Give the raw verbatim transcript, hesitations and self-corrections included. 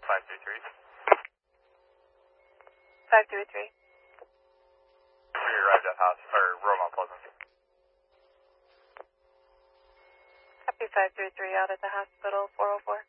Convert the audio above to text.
five three three. five three three. We arrived at house, or room on Pleasant. Copy five three three out at the hospital, four oh four.